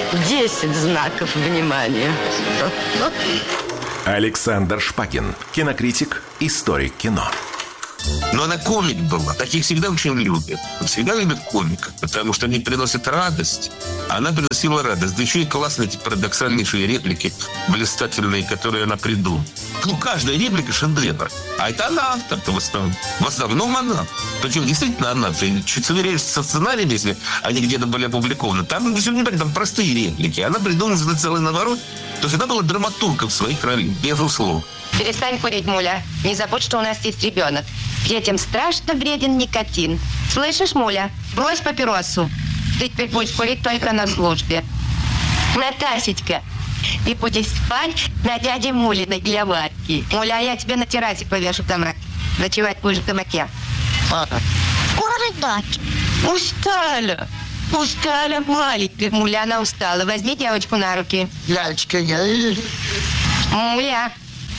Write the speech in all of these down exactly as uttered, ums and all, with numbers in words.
десять знаков внимания. Александр Шпакин, кинокритик, историк кино. Но она комик была. Таких всегда очень любят. Всегда любят комиков, потому что они приносят радость. Она приносила радость. Да еще и классные, эти парадоксальнейшие реплики, блистательные, которые она придумала. Ну, каждая реплика шедевр. А это она автор-то в основном. В основном она. Причем действительно она. Ты чуть сверяешься со сценариями, если они где-то были опубликованы. Там, там простые реплики. Она придумала целый наворот. То есть она была драматургом своих ролей, безусловно. Перестань курить, Муля. Не забудь, что у нас есть ребенок. Детям страшно вреден никотин. Слышишь, Муля? Брось папиросу. Ты теперь будешь курить только на службе. Наташечка, ты будешь спать на дяде Мулиной кроватке. Муля, я тебе на террасе повешу тамак. Ночевать будешь в тамаке. Устала. Устала, маленькая. Муля, она устала. Возьми девочку на руки. Лялечка, я... Муля.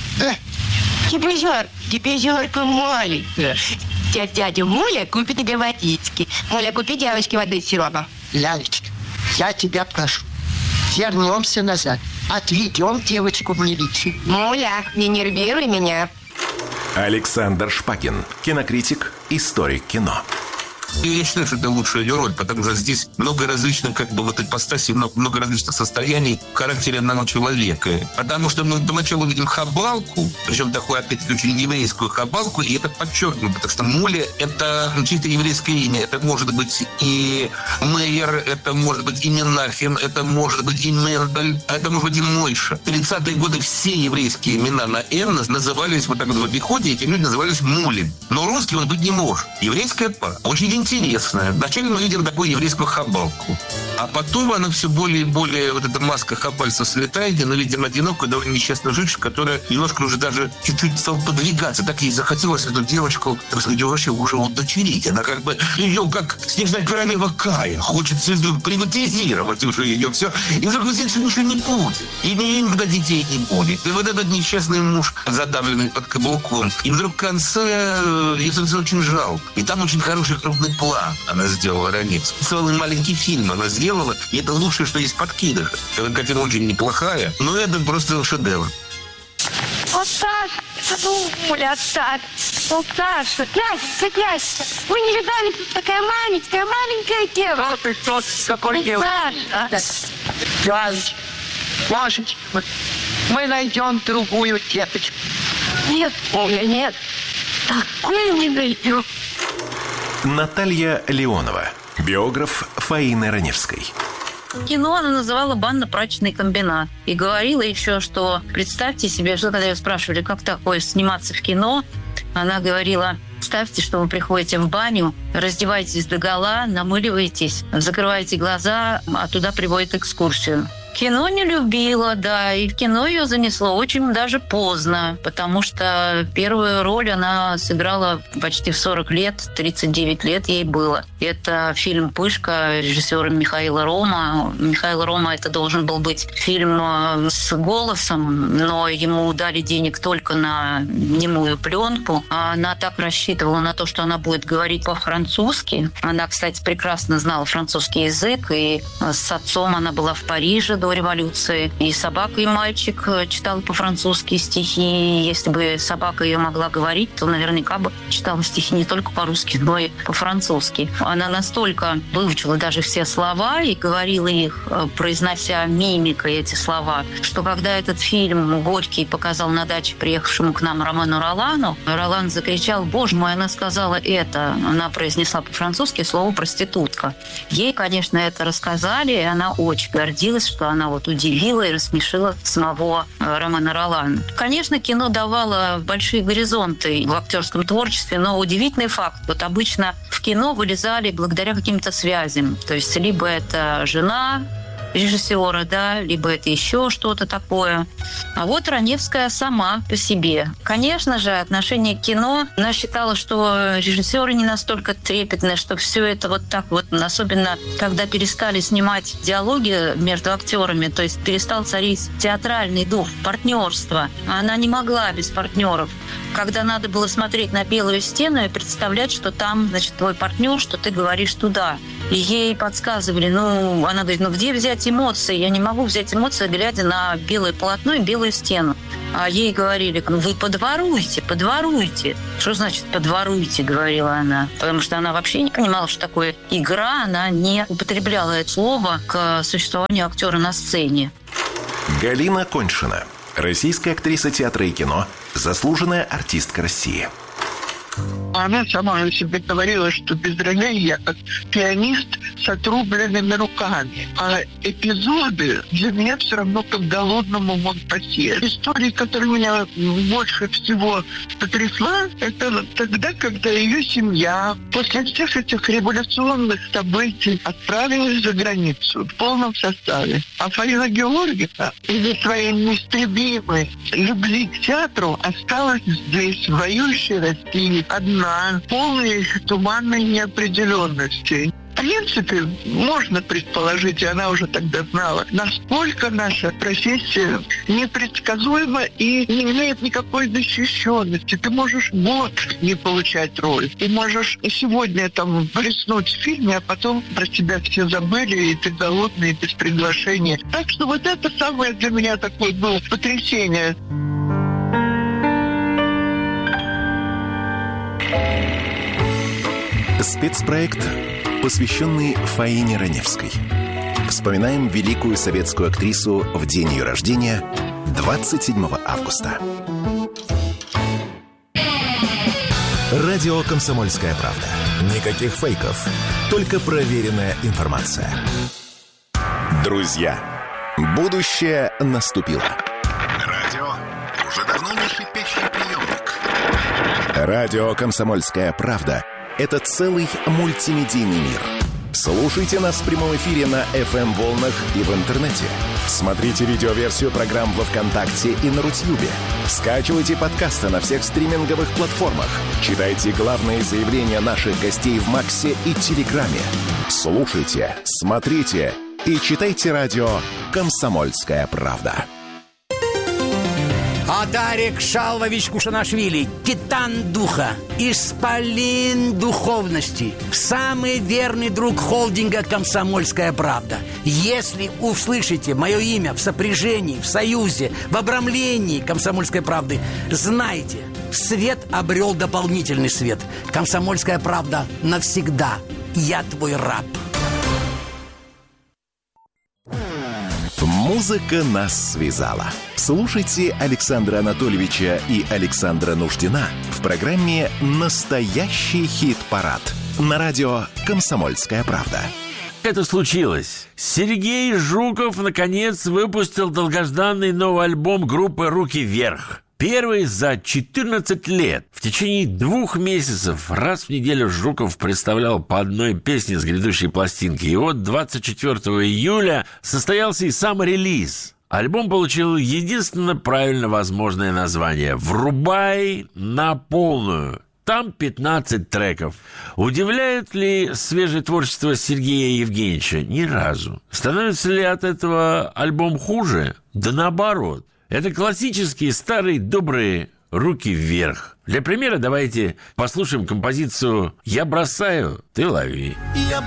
Тебе жарко, тебе жарко, маленькая. Сейчас дядя Муля купит тебе водички. Муля, купи девочке воды с сиропом. Лялечка, я тебя прошу, вернемся назад. Отведем девочку в милицию. Муля, не нервируй меня. Александр Шпакин, кинокритик, историк кино. Я считаю, что это лучшая ее роль, потому что здесь много различных, как бы, вот ипостасей, много, много различных состояний в характере одного человека. Потому что мы поначалу видим хабалку, причем такую, опять-таки, очень еврейскую хабалку, и это подчеркнуто, потому что Муля — это чисто еврейское имя. Это может быть и Мейер, это может быть и Менахем, это может быть и Мендель, это может быть и Мойша. В тридцатые годы все еврейские имена на «Н» назывались вот так вот в обиходе, эти люди назывались Мулин. Но русский он быть не может. Еврейская пара. Очень интересная. Вначале мы видим такую еврейскую хабалку. А потом она все более и более, вот эта маска хабальца слетает, и мы видим одинокую, довольно несчастную женщину, которая немножко уже даже чуть-чуть стала подвигаться. Так ей захотелось эту девочку, так сказать, вообще уже удочерить. Она как бы ее, как снежная королева Кая, хочет приватизировать уже ее все. И загласить, что ничего не будет. И никогда детей не будет. И вот этот несчастный муж, задавленный под каблуком. И вдруг в конце ей очень жалко. И там очень хороший крупный план она сделала ранец. Целый маленький фильм она сделала, и это лучшее, что есть под Кидыша. Эта картина очень неплохая, но это просто шедевр. О, Саша, ну, Муля, Саша, о, Саша, глянься, глянься. Вы не видали, тут такая маленькая, маленькая девочка. Вот и тот, какой девочка. Саша. Машечка, мы найдем другую девочку. Нет, Муля, нет. Такую не найдем. Наталья Леонова, биограф Фаины Раневской. Кино она называла банно-прачечный комбинат. И говорила еще, что представьте себе, что когда ее спрашивали, как такое сниматься в кино, она говорила: представьте, что вы приходите в баню, раздеваетесь догола, намыливаетесь, закрываете глаза, а туда приводят экскурсию. Кино не любила, да, и в кино ее занесло очень даже поздно, потому что первую роль она сыграла почти в сорок лет, тридцать девять лет ей было. Это фильм «Пышка» режиссера Михаила Рома. Михаил Рома — это должен был быть фильм с голосом, но ему дали денег только на немую пленку. А она так рассчитывала на то, что она будет говорить по-французски. Она, кстати, прекрасно знала французский язык, и с отцом она была в Париже до революции. И «Собака и мальчик» читала по-французски стихи. Если бы собака ее могла говорить, то наверняка бы читала стихи не только по-русски, но и по-французски. Она настолько выучила даже все слова и говорила их, произнося мимикой эти слова, что когда этот фильм Горький показал на даче приехавшему к нам Роману Ролану, Ролан закричал: «Боже мой, она сказала это». Она произнесла по-французски слово «проститутка». Ей, конечно, это рассказали, и она очень гордилась, что она вот удивила и рассмешила самого Романа Ролана. Конечно, кино давало большие горизонты в актерском творчестве, но удивительный факт. Вот обычно в кино вылезали благодаря каким-то связям. То есть либо это жена режиссера, да, либо это еще что-то такое. А вот Раневская сама по себе. Конечно же, отношение к кино, она считала, что режиссеры не настолько трепетны, что все это вот так вот, особенно когда перестали снимать диалоги между актерами, то есть перестал царить театральный дух, партнерство. Она не могла без партнеров. Когда надо было смотреть на белую стену и представлять, что там, значит, твой партнер, что ты говоришь туда. И ей подсказывали, ну, она говорит, ну где взять взять эмоции. Я не могу взять эмоции, глядя на белое полотно и белую стену. А ей говорили, ну вы подворуйте, подворуйте. Что значит подворуйте, говорила она. Потому что она вообще не понимала, что такое игра. Она не употребляла это слово к существованию актера на сцене. Галина Коньшина. Российская актриса театра и кино, заслуженная артистка России. Она сама о себе говорила, что без ролей я как пианист с отрубленными руками. А эпизоды для меня все равно как голодному Монпасье. История, которая меня больше всего потрясла, это тогда, когда ее семья после всех этих революционных событий отправилась за границу в полном составе. А Фаина Георгиевна из-за своей неистребимой любви к театру осталась здесь, в воюющей России, одна, полной туманной неопределенности. В принципе, можно предположить, и она уже тогда знала, насколько наша профессия непредсказуема и не имеет никакой защищенности. Ты можешь год не получать роль. Ты можешь и сегодня там блеснуть в фильме, а потом про тебя все забыли, и ты голодный, и без приглашения. Так что вот это самое для меня такое было потрясение. Спецпроект, посвященный Фаине Раневской. Вспоминаем великую советскую актрису в день ее рождения, двадцать седьмого августа. Радио «Комсомольская правда». Никаких фейков, только проверенная информация. Друзья, будущее наступило. Радио уже давно не шипящий приемник. Радио «Комсомольская правда» — это целый мультимедийный мир. Слушайте нас в прямом эфире на эф эм-волнах и в интернете. Смотрите видеоверсию программ во ВКонтакте и на Рутьюбе. Скачивайте подкасты на всех стриминговых платформах. Читайте главные заявления наших гостей в Максе и Телеграме. Слушайте, смотрите и читайте радио «Комсомольская правда». Адарик Шалвович Кушанашвили, титан духа, исполин духовности, самый верный друг холдинга «Комсомольская правда». Если услышите мое имя в сопряжении, в союзе, в обрамлении «Комсомольской правды», знайте, свет обрел дополнительный свет. «Комсомольская правда» навсегда. Я твой раб. Музыка нас связала. Слушайте Александра Анатольевича и Александра Нуждина в программе «Настоящий хит-парад» на радио «Комсомольская правда». Это случилось. Сергей Жуков наконец выпустил долгожданный новый альбом группы «Руки вверх». Первый за четырнадцать лет. В течение двух месяцев раз в неделю Жуков представлял по одной песне с грядущей пластинки. И вот двадцать четвёртого июля состоялся и сам релиз. Альбом получил единственно правильно возможное название «Врубай на полную». Там пятнадцать треков. Удивляет ли свежее творчество Сергея Евгеньевича? Ни разу. Становится ли от этого альбом хуже? Да наоборот. Это классические старые добрые «Руки вверх». Для примера давайте послушаем композицию «Я бросаю, ты лови». Я